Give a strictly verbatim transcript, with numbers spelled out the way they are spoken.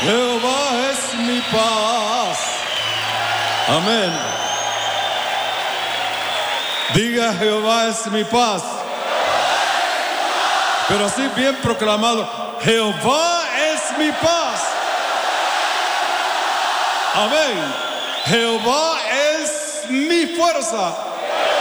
Jehová es mi paz. Amén. Diga, Jehová es mi paz. Pero así bien proclamado, Jehová es mi paz. Amén. Jehová es mi fuerza.